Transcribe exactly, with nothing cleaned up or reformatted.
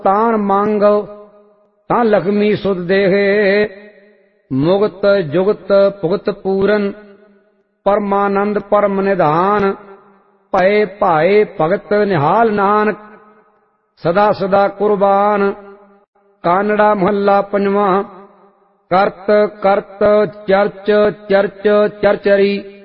ਤਾਨ ਮੰਗ ਤਾਂ ਲਖਮੀ ਸੁਧ ਦੇਹੇ। ਮੁਗਤ ਜੁਗਤ ਭੁਗਤ ਪੂਰਨ ਪਰਮਾਨੰਦ ਪਰਮ ਨਿਧਾਨ। ਭਏ ਭਾਏ ਭਗਤ ਨਿਹਾਲ ਨਾਨਕ ਸਦਾ ਸਦਾ ਕੁਰਬਾਨ। ਕਾਨੜਾ ਮਹੱਲਾ ਪੰਜਵਾਂ। ਕਰਤ ਕਰਤ ਚਰਚ ਚਰਚ ਚਰਚਰੀ